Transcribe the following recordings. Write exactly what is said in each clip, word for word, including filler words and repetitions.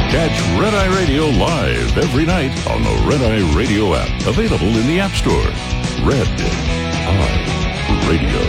Catch Red Eye Radio live every night on the Red Eye Radio app. Available in the App Store. Red Eye Radio.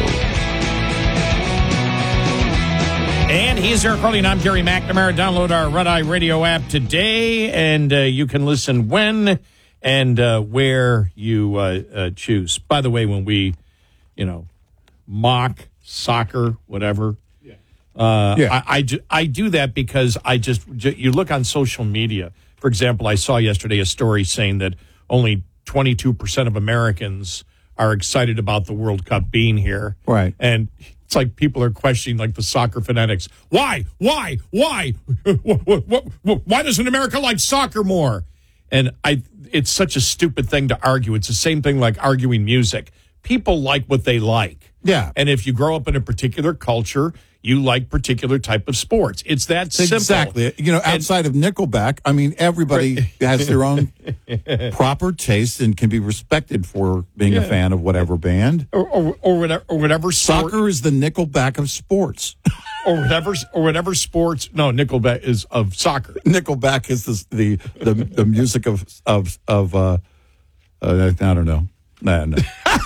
And he's Eric Carly, and I'm Gary McNamara. Download our Red Eye Radio app today, and uh, you can listen when and uh, where you uh, uh, choose. By the way, when we, you know, mock soccer, whatever, yeah. Uh, yeah. I, I, ju- I do that because I just, ju- you look on social media. For example, I saw yesterday a story saying that only twenty-two percent of Americans are excited about the World Cup being here. Right. And it's like people are questioning, like, the soccer fanatics. Why? Why? Why? Why doesn't America like soccer more? And I, it's such a stupid thing to argue. It's the same thing like arguing music. People like what they like. Yeah. And if you grow up in a particular culture, you like particular type of sports. It's that simple. Exactly. You know, outside and, of Nickelback, I mean, everybody has their own proper taste and can be respected for being yeah. a fan of whatever band. Or, or, or whatever, or whatever sport. Soccer is the Nickelback of sports. or whatever, or whatever sports. No, Nickelback is of soccer. Nickelback is the the the, the music of of of. Uh, uh, I don't know. No, no.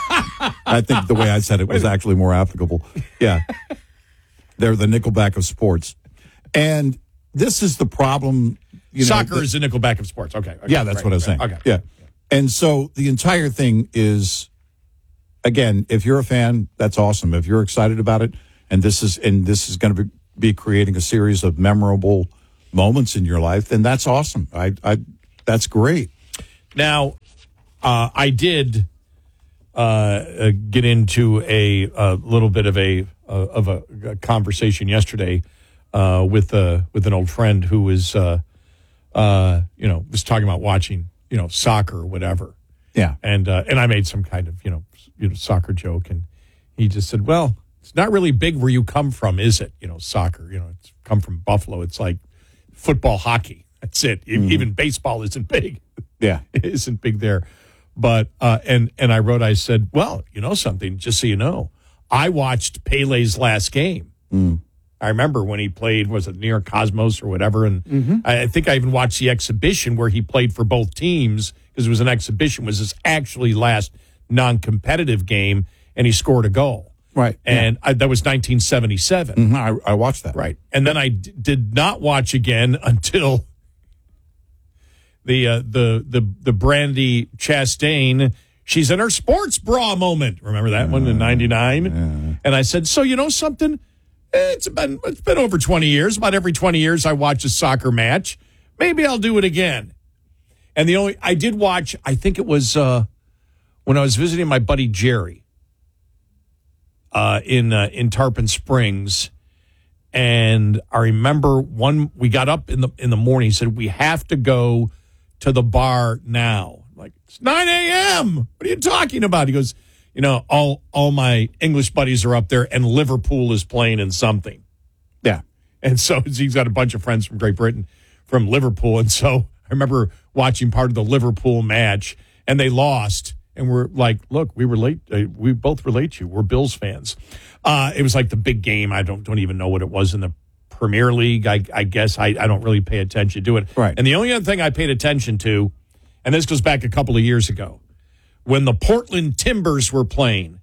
I think the way I said it was actually more applicable. Yeah. They're the Nickelback of sports. And this is the problem. You know, Soccer the, is the Nickelback of sports. Okay. okay yeah, that's right, what I was saying. Okay. Yeah. And so the entire thing is, again, if you're a fan, that's awesome. If you're excited about it, and this is and this is going to be, be creating a series of memorable moments in your life, then that's awesome. I, I that's great. Now, uh, I did uh, uh, get into a, a little bit of a uh, of a, a conversation yesterday uh, with uh, with an old friend who was uh, uh, you know was talking about watching you know soccer or whatever. Yeah, and uh, and I made some kind of you know you know soccer joke, and he just said, "Well, it's not really big where you come from, is it? You know, soccer. You know, it's come from Buffalo. It's like football, hockey. That's it. Mm-hmm. Even baseball isn't big. Yeah, it isn't big there." But uh, and and I wrote, I said, well, you know something, just so you know, I watched Pele's last game. Mm. I remember when he played, was it New York Cosmos or whatever, and mm-hmm. I, I think I even watched the exhibition where he played for both teams because it was an exhibition. It was his actually last non-competitive game, and he scored a goal. Right, and yeah. I, that was nineteen seventy-seven. Mm-hmm. I, I watched that. Right, and then I d- did not watch again until. The uh, the the the Brandy Chastain, she's in her sports bra moment. Remember that uh, one in ninety-nine? Yeah. And I said, so you know something? It's been it's been over twenty years. About every twenty years, I watch a soccer match. Maybe I'll do it again. And the only I did watch, I think it was uh, when I was visiting my buddy Jerry uh, in uh, in Tarpon Springs. And I remember one we got up in the in the morning. He said, we have to go to the bar now. I'm like, it's nine a.m. What are you talking about? He goes, you know, all all my English buddies are up there, and Liverpool is playing in something. Yeah. And so he's got a bunch of friends from Great Britain, from Liverpool. And so I remember watching part of the Liverpool match, and they lost. And we're like, look, we relate. Uh, we both relate to you. We're Bills fans. Uh, it was like the big game. I don't don't even know what it was in the Premier League. I, I guess I, I don't really pay attention to it. Right. And the only other thing I paid attention to, and this goes back a couple of years ago, when the Portland Timbers were playing.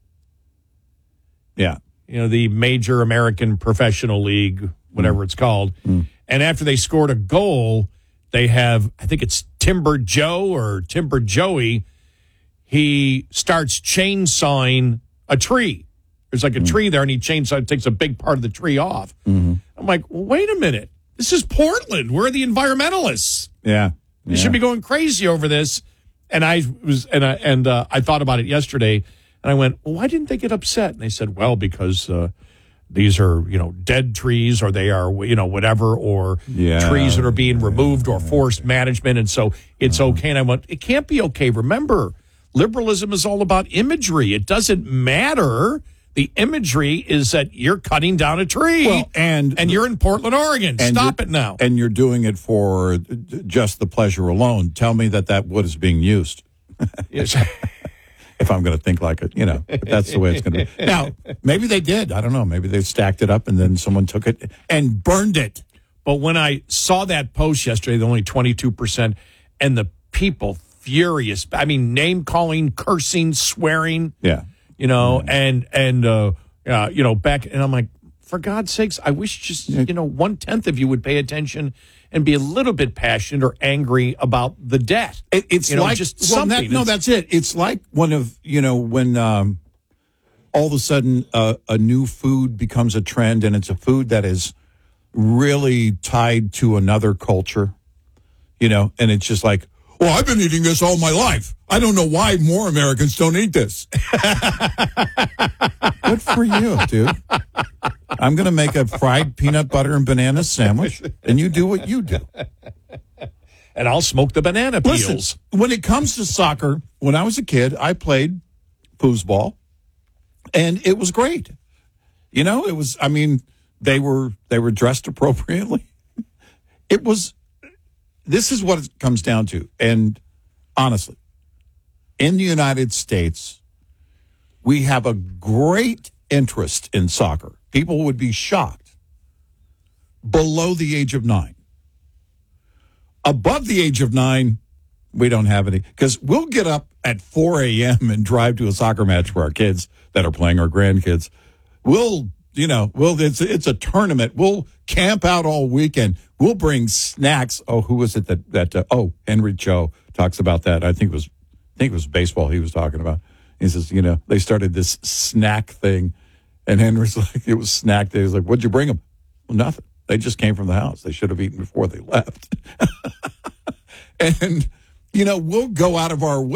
Yeah. You know, the major American professional league, whatever mm. it's called. Mm. And after they scored a goal, they have, I think it's Timber Joe or Timber Joey. He starts chainsawing a tree. There's like a mm. tree there, and he chainsaw takes a big part of the tree off. Mm-hmm. I'm like, well, wait a minute. This is Portland. We're the environmentalists. Yeah. We yeah. should be going crazy over this. And I was, and I, and uh, I thought about it yesterday, and I went, well, why didn't they get upset? And they said, well, because uh, these are, you know, dead trees, or they are, you know, whatever, or yeah. trees that are being removed, or forced management, and so it's uh-huh. okay. And I went, it can't be okay. Remember, liberalism is all about imagery. It doesn't matter. The imagery is that you're cutting down a tree, well, and and you're in Portland, Oregon. Stop it now. And you're doing it for just the pleasure alone. Tell me that that wood is being used. Yes. If I'm going to think like it, you know, if that's the way it's going to be. Now, maybe they did. I don't know. Maybe they stacked it up and then someone took it and burned it. But when I saw that post yesterday, the only twenty-two percent, and the people furious. I mean, name calling, cursing, swearing. Yeah. You know, yeah. and and uh, uh, you know, back, and I'm like, for God's sakes, I wish just you know one tenth of you would pay attention and be a little bit passionate or angry about the debt. It, it's you know, like just well, something. That, no, that's it. It's like one of you know when um, all of a sudden uh, a new food becomes a trend, and it's a food that is really tied to another culture. You know, and it's just like, well, I've been eating this all my life. I don't know why more Americans don't eat this. Good for you, dude. I'm going to make a fried peanut butter and banana sandwich, and you do what you do. And I'll smoke the banana peels. Listen, when it comes to soccer, when I was a kid, I played foosball, and it was great. You know, it was, I mean, they were they were dressed appropriately. It was, this is what it comes down to. And honestly, in the United States, we have a great interest in soccer. People would be shocked. Below the age of nine. Above the age of nine, we don't have any. Because we'll get up at four a.m. and drive to a soccer match for our kids that are playing, our grandkids. We'll, you know, we'll, it's, it's a tournament. We'll camp out all weekend. We'll bring snacks. Oh, who was it that, that uh, oh, Henry Cho talks about that. I think it was, I think it was baseball he was talking about. He says, you know, they started this snack thing. And Henry's like, it was snack day. He's like, what'd you bring them? Well, nothing. They just came from the house. They should have eaten before they left. And, you know, we'll go out of our way.